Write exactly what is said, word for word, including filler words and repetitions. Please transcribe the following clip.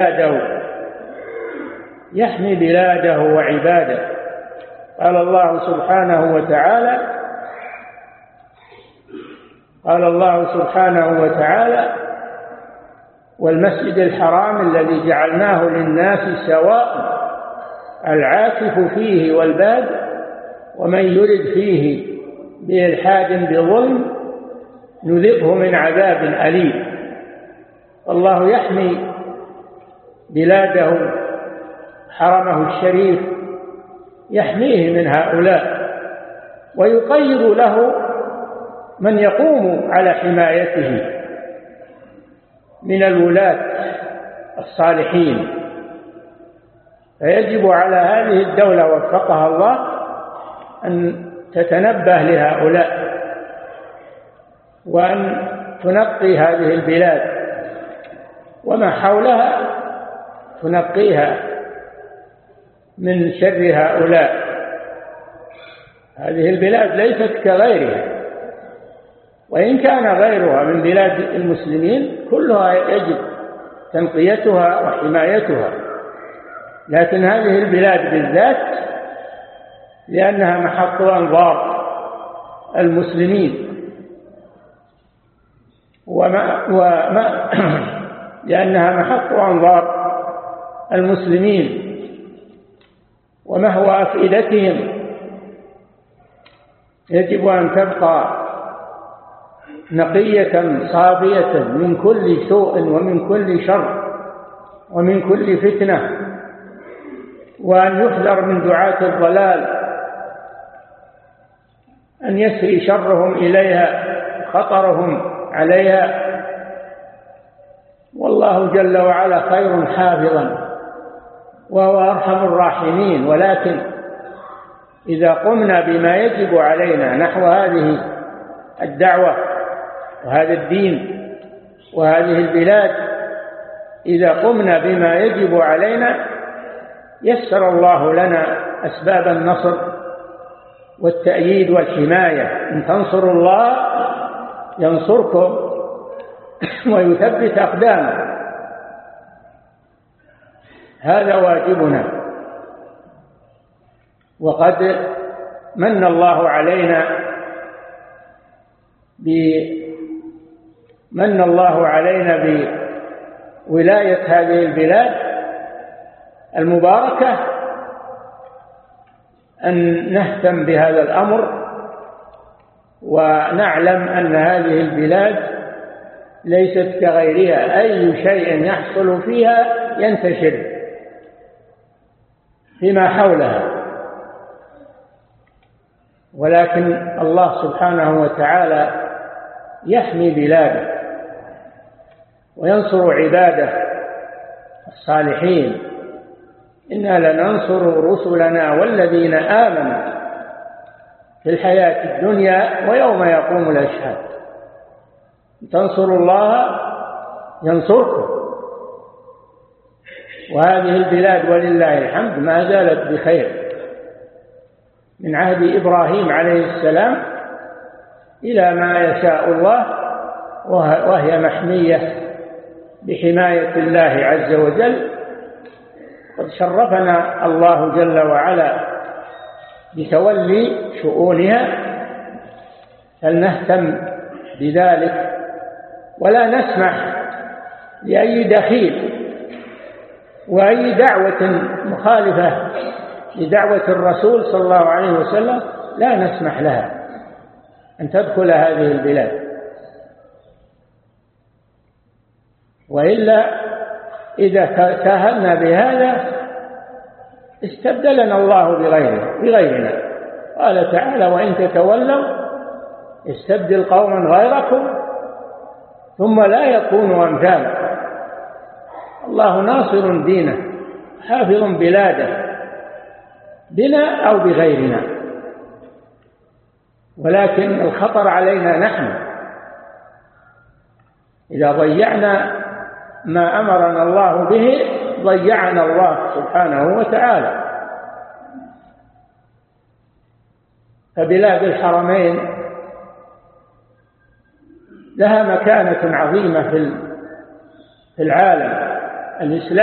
بلاده يحمي بلاده وعباده. قال الله سبحانه وتعالى قال الله سبحانه وتعالى والمسجد الحرام الذي جعلناه للناس سواء العاكف فيه والباد ومن يرد فيه بإلحاد بظلم نذقه من عذاب أليم. الله يحمي بلاده حرمه الشريف يحميه من هؤلاء ويقيض له من يقوم على حمايته من الولاة الصالحين. فيجب على هذه الدولة وفقها الله أن تتنبه لهؤلاء وأن تنقي هذه البلاد وما حولها تنقيها من شر هؤلاء. هذه البلاد ليست كغيرها، وإن كان غيرها من بلاد المسلمين كلها يجب تنقيتها وحمايتها، لكن هذه البلاد بالذات لأنها محط أنظار المسلمين وما وما لأنها محط أنظار المسلمين ومهوى أفئدتهم، يجب أن تبقى نقية صافية من كل سوء ومن كل شر ومن كل فتنة، وأن يحذر من دعاة الضلال أن يسري شرهم إليها خطرهم عليها. والله جل وعلا خير حافظا وهو أرحم الراحمين، ولكن إذا قمنا بما يجب علينا نحو هذه الدعوة وهذا الدين وهذه البلاد، إذا قمنا بما يجب علينا يسر الله لنا أسباب النصر والتأييد والحماية. إن تنصروا الله ينصركم ويثبت أقدامكم. هذا واجبنا. وقد من الله علينا من الله علينا بولاية هذه البلاد المباركة أن نهتم بهذا الأمر ونعلم أن هذه البلاد ليست كغيرها، أي شيء يحصل فيها ينتشر فيما حولها، ولكن الله سبحانه وتعالى يحمي بلاده وينصر عباده الصالحين. إنا لننصر رسلنا والذين آمنوا في الحياة الدنيا ويوم يقوم الأشهاد. تنصروا الله ينصركم. وهذه البلاد ولله الحمد ما زالت بخير من عهد إبراهيم عليه السلام إلى ما يشاء الله، وهي محمية بحماية الله عز وجل. قد شرفنا الله جل وعلا بتولي شؤونها، فلنهتم بذلك ولا نسمح لأي دخيل وأي دعوة مخالفة لدعوة الرسول صلى الله عليه وسلم لا نسمح لها أن تدخل هذه البلاد، وإلا إذا تاهلنا بهذا استبدلنا الله بغيره بغيرنا. قال تعالى وإن تتولوا استبدل قوما غيركم ثم لا يكونوا أمثالكم. الله ناصر دينه حافظ بلاده بنا أو بغيرنا، ولكن الخطر علينا نحن إذا ضيعنا ما أمرنا الله به ضيعنا الله سبحانه وتعالى. فبلاد الحرمين لها مكانة عظيمة في العالم الإسلامي.